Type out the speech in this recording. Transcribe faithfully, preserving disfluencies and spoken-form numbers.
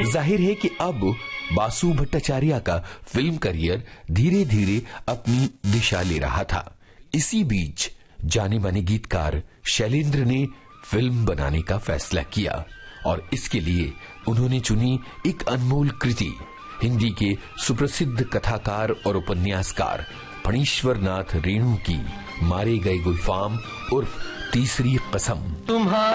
जाहिर है कि अब बासु भट्टाचार्य का फिल्म करियर धीरे धीरे अपनी दिशा ले रहा था। इसी बीच जाने माने गीतकार शैलेंद्र ने फिल्म बनाने का फैसला किया और इसके लिए उन्होंने चुनी एक अनमोल कृति, हिंदी के सुप्रसिद्ध कथाकार और उपन्यासकार फणीश्वर नाथ रेणु की मारे गए गुलफाम उर्फ तीसरी कसम।